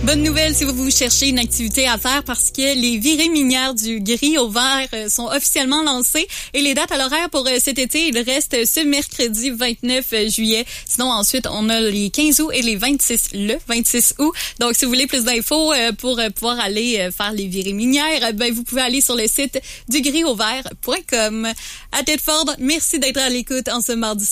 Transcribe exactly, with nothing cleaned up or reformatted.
Bonne nouvelle si vous cherchez une activité à faire parce que les virées minières du gris au vert sont officiellement lancées et les dates à l'horaire pour cet été, il reste ce mercredi vingt-neuf juillet. Sinon, ensuite, on a les quinze août et les vingt-six, le vingt-six août. Donc, si vous voulez plus d'infos pour pouvoir aller faire les virées minières, ben, vous pouvez aller sur le site du gris au vert point com. À Tedford, merci d'être à l'écoute en ce mardi